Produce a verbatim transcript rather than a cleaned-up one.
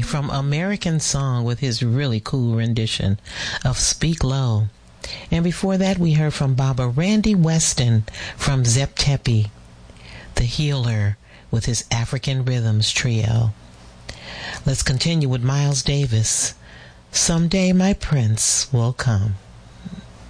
from American Song with his really cool rendition of Speak Low. And before that, we heard from Baba Randy Weston from Zep Tepi, The Healer, with his African Rhythms Trio. Let's continue with Miles Davis. Someday My Prince Will Come.